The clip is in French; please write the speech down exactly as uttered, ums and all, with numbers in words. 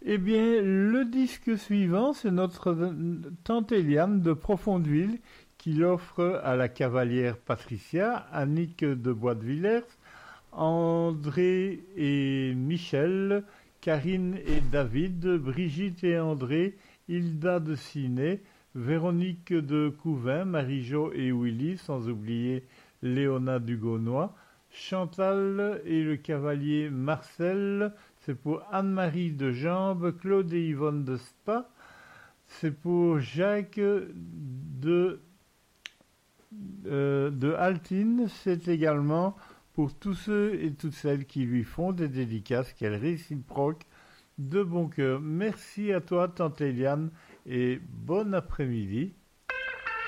Eh bien, le disque suivant, c'est notre tante Eliane de Profondeville qui l'offre à la cavalière Patricia, Annick de Bois de Villers, André et Michel, Karine et David, Brigitte et André, Hilda de Ciné, Véronique de Couvin, Marie-Jo et Willy, sans oublier Léona Dugonois, Chantal et le cavalier Marcel, c'est pour Anne-Marie de Jambes, Claude et Yvonne de Spa, c'est pour Jacques de, euh, de Altine, c'est également pour tous ceux et toutes celles qui lui font des dédicaces, qu'elle réciproque de bon cœur. Merci à toi, tante Eliane, et bon après-midi.